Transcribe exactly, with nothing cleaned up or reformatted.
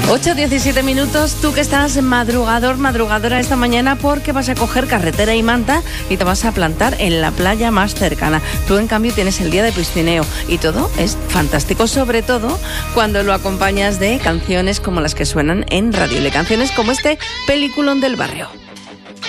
ocho diecisiete minutos, tú que estás madrugador, madrugadora esta mañana porque vas a coger carretera y manta y te vas a plantar en la playa más cercana. Tú, en cambio, tienes el día de piscineo y todo es fantástico, sobre todo cuando lo acompañas de canciones como las que suenan en Radio Le, canciones como este Peliculón del Barrio.